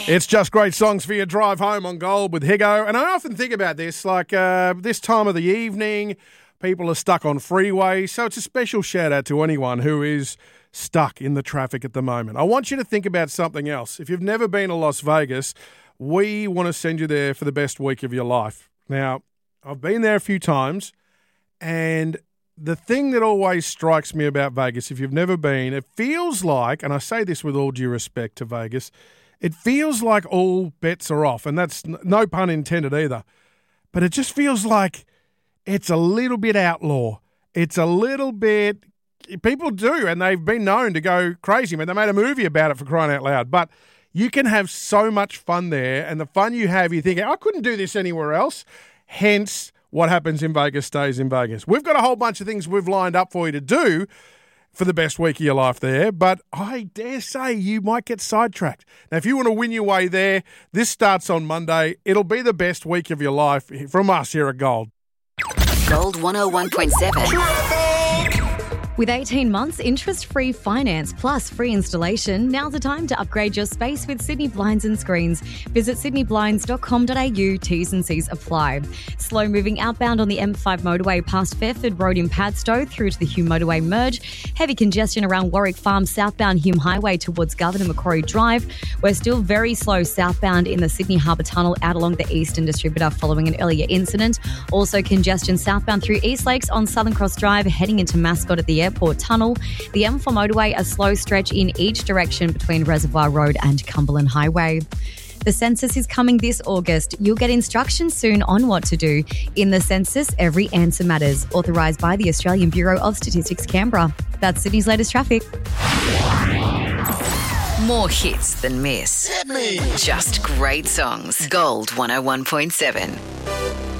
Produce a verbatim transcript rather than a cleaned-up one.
It's just great songs for your drive home on Gold with Higo. And I often think about this, like uh, this time of the evening, people are stuck on freeways. So it's a special shout out to anyone who is stuck in the traffic at the moment. I want you to think about something else. If you've never been to Las Vegas, we want to send you there for the best week of your life. Now, I've been there a few times, and the thing that always strikes me about Vegas, if you've never been, it feels like, and I say this with all due respect to Vegas, it feels like all bets are off, and that's no pun intended either. But it just feels like it's a little bit outlaw. It's a little bit, people do, and they've been known to go crazy. I mean, they made a movie about it, for crying out loud. But you can have so much fun there, and the fun you have, you think, I couldn't do this anywhere else. Hence, what happens in Vegas stays in Vegas. We've got a whole bunch of things we've lined up for you to do for the best week of your life there, but I dare say you might get sidetracked. Now, if you want to win your way there, this starts on Monday. It'll be the best week of your life from us here at Gold. Gold one oh one point seven. With eighteen months interest-free finance plus free installation, now's the time to upgrade your space with Sydney Blinds and Screens. Visit sydney blinds dot com dot a u. T's and C's apply. Slow-moving outbound on the M five motorway past Fairford Road in Padstow through to the Hume motorway merge. Heavy congestion around Warwick Farm southbound Hume Highway towards Governor Macquarie Drive. We're still very slow southbound in the Sydney Harbour Tunnel out along the Eastern Distributor following an earlier incident. Also congestion southbound through East Lakes on Southern Cross Drive heading into Mascot at the Airport Tunnel. The M four motorway, a slow stretch in each direction between Reservoir Road and Cumberland Highway. The census is coming this August. You'll get instructions soon on what to do. In the census, every answer matters. Authorised by the Australian Bureau of Statistics, Canberra. That's Sydney's latest traffic. More hits than miss. Hit me. Just great songs. Gold one oh one point seven.